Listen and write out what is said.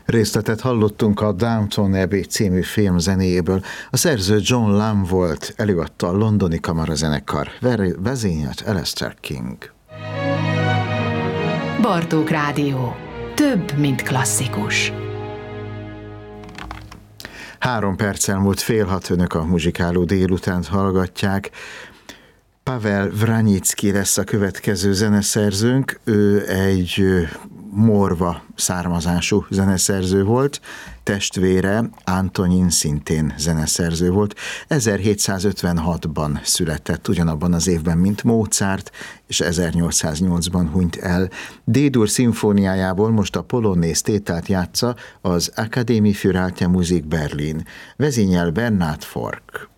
Részletet hallottunk a Downton Abbey című film zenéjéből. A szerző John Lamb volt, előadta a Londoni Kamarazenekar, vezényelt Alastair King. Bartók Rádió. Több, mint klasszikus. 3 perccel múlt 5:30, önök a muzsikáló délutánt hallgatják. Pavel Vranyicki lesz a következő zeneszerzőnk. Ő egy morva származású zeneszerző volt, testvére Antonin szintén zeneszerző volt. 1756-ban született, ugyanabban az évben, mint Mozart, és 1808-ban hunyt el. D-dur szimfóniájából most a polonnész tételt játsza az Akademie für Alte Musik Berlin. Vezényel Bernhard Fork.